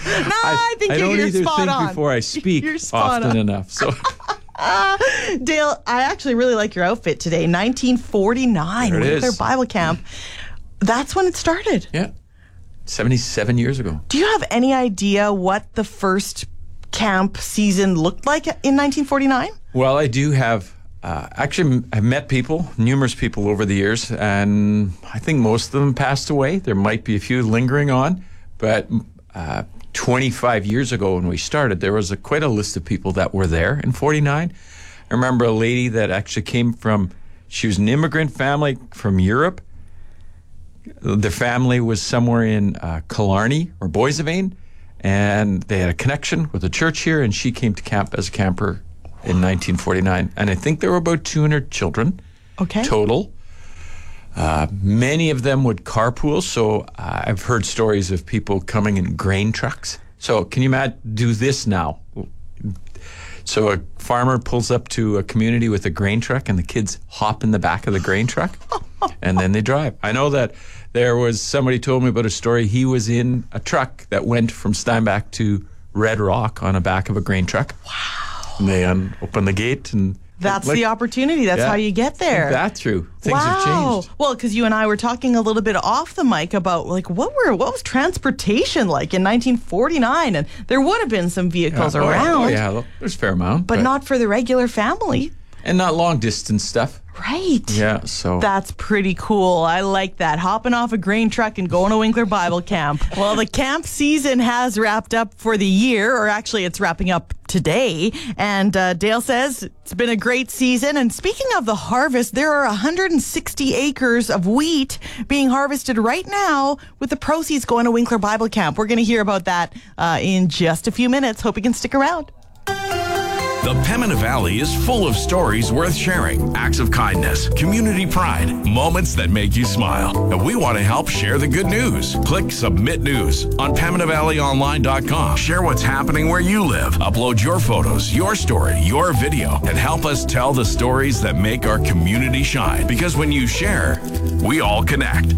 I think I don't you're either spot think on. before I speak You're spot often on. enough. So Dale, I actually really like your outfit today. 1949, There it Winkler is. Bible Camp. That's when it started. yeah, 77 years ago. Do you have any idea what the first camp season looked like in 1949? Well, I do have. Actually, I've met people, numerous people over the years, and I think most of them passed away. There might be a few lingering on, but 25 years ago when we started, there was quite a list of people that were there in 49. I remember a lady that actually came from, she was an immigrant family from Europe. Their family was somewhere in Killarney or Boissevain, and they had a connection with a church here, and she came to camp as a camper in 1949. And I think there were about 200 children total. Many of them would carpool, so I've heard stories of people coming in grain trucks. So can you do this now? So a farmer pulls up to a community with a grain truck, and the kids hop in the back of the grain truck, and then they drive. I know that there was somebody told me about a story. He was in a truck that went from Steinbach to Red Rock on the back of a grain truck. Wow. And they open the gate and... That's the opportunity. That's how you get there. Think that through. Things have changed. Well, because you and I were talking a little bit off the mic about what was transportation like in 1949, and there would have been some vehicles around. Oh yeah, there's a fair amount, but not for the regular family. And not long distance stuff. Right. Yeah, so. That's pretty cool. I like that. Hopping off a grain truck and going to Winkler Bible Camp. Well, the camp season has wrapped up for the year, or actually it's wrapping up today. And Dale says it's been a great season. And speaking of the harvest, there are 160 acres of wheat being harvested right now with the proceeds going to Winkler Bible Camp. We're going to hear about that in just a few minutes. Hope you can stick around. The Pembina Valley is full of stories worth sharing, acts of kindness, community pride, moments that make you smile. And we want to help share the good news. Click Submit News on PembinaValleyOnline.com. Share what's happening where you live. Upload your photos, your story, your video, and help us tell the stories that make our community shine. Because when you share, we all connect.